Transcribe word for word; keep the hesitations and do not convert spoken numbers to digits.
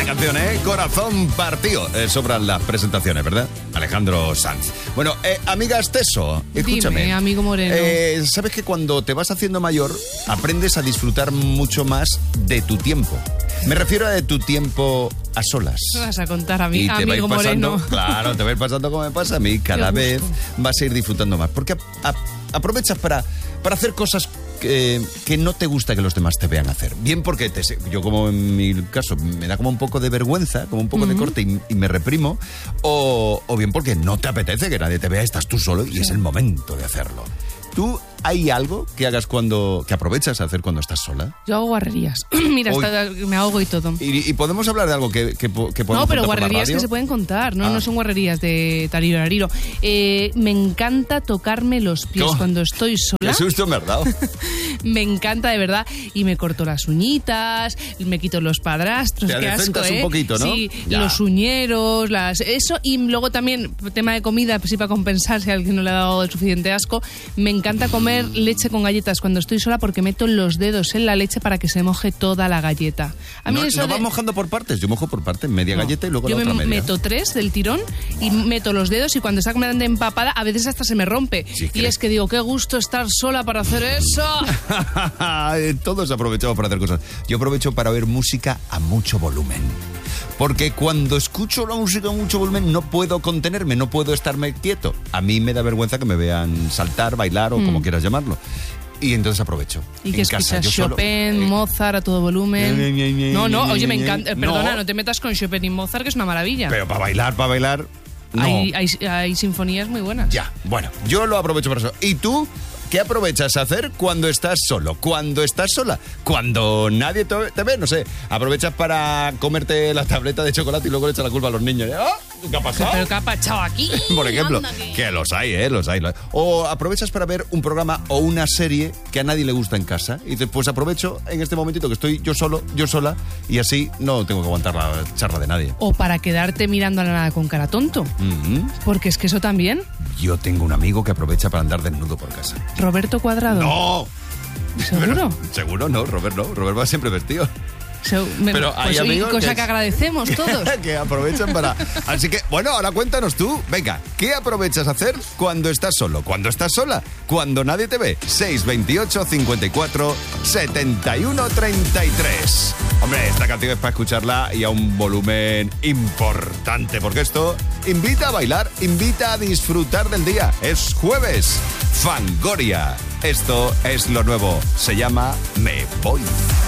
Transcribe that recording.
canción, ¿eh? Corazón partido. Eh, sobran las presentaciones, ¿verdad? Alejandro Sanz. Bueno, eh, amiga Esteso, escúchame. Dime, amigo Moreno. Eh, Sabes que cuando te vas haciendo mayor, aprendes a disfrutar mucho más de tu tiempo. Me refiero a de tu tiempo a solas. ¿Qué vas a contar a mí, y te amigo vais pasando, Moreno? Claro, te va a ir pasando como me pasa a mí. Cada vez vas a ir disfrutando más. Porque a, a, aprovechas para, para hacer cosas que, que no te gusta que los demás te vean hacer. Bien porque te, yo, como en mi caso, me da como un poco de vergüenza, como un poco uh-huh. de corte y, y me reprimo. O, o bien porque no te apetece que nadie te vea, estás tú solo y sí. es el momento de hacerlo. ¿Tú hay algo que hagas cuando que aprovechas a hacer cuando estás sola? Yo hago guarrerías. Mira, hasta me ahogo y todo. ¿Y, y podemos hablar de algo que, que, que podemos No, pero guarrerías por la que se pueden contar, no, ah. no son guarrerías de tariro ariro. Eh, me encanta tocarme los pies ¿Cómo? Cuando estoy sola. Qué susto me has dado. Me encanta, de verdad. Y me corto las uñitas, me quito los padrastros. Te qué asco, ¿eh? un poquito, ¿no? Sí, ya. Los uñeros, las eso. Y luego también, tema de comida, pues sí, para compensar si a alguien no le ha dado el suficiente asco, me encanta comer leche con galletas cuando estoy sola porque meto los dedos en la leche para que se moje toda la galleta. A mí no, eso ¿no de... vas mojando por partes? Yo mojo por partes, media no. galleta y luego Yo la otra media. Yo media. meto tres del tirón y meto los dedos y cuando está completamente empapada a veces hasta se me rompe. Sí, y es que digo, qué gusto estar sola para hacer eso. Todos aprovechamos para hacer cosas. Yo aprovecho para oír música a mucho volumen. Porque cuando escucho la música a mucho volumen no puedo contenerme, no puedo estarme quieto. A mí me da vergüenza que me vean saltar, bailar o mm. como quieras llamarlo. Y entonces aprovecho. ¿Y que escuchas? Chopin, solo... Mozart a todo volumen. No, no, oye, me encanta. Perdona, no. no te metas con Chopin y Mozart, que es una maravilla. Pero para bailar, para bailar. No. Hay, hay, hay sinfonías muy buenas. Ya, bueno, yo lo aprovecho para eso. ¿Y tú? ¿Qué aprovechas a hacer cuando estás solo? Cuando estás sola, cuando nadie te ve, no sé. Aprovechas para comerte la tableta de chocolate y luego le echas la culpa a los niños. ¿Ah? ¿Qué ha pasado? ¿Pero qué ha pasado aquí? Por ejemplo, que... que los hay, ¿eh? Los hay, los hay. O aprovechas para ver un programa o una serie que a nadie le gusta en casa. Y dices, pues aprovecho en este momentito que estoy yo solo, yo sola, y así no tengo que aguantar la charla de nadie. O para quedarte mirando a la nada con cara tonto. Uh-huh. Porque es que eso también... Yo tengo un amigo que aprovecha para andar desnudo por casa. ¿Roberto Cuadrado? ¡No! ¿Seguro? Pero, seguro no, Robert no. Robert va siempre vestido. So, me, Pero hay pues amigos cosa que, que agradecemos todos. Que aprovechan para... Así que, bueno, ahora cuéntanos tú. Venga, ¿qué aprovechas a hacer cuando estás solo? ¿Cuando estás sola? Cuando nadie te ve. seis veintiocho, cincuenta y cuatro, setenta y uno, treinta y tres. Hombre, esta canción es para escucharla y a un volumen importante, porque esto invita a bailar, invita a disfrutar del día. Es jueves. Fangoria. Esto es lo nuevo. Se llama Me Voy.